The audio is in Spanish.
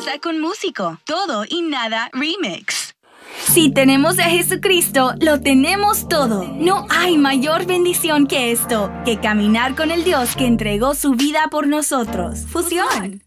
Salsa con Músico. Todo y nada remix. Si tenemos a Jesucristo, lo tenemos todo. No hay mayor bendición que esto, que caminar con el Dios que entregó su vida por nosotros. Fusión.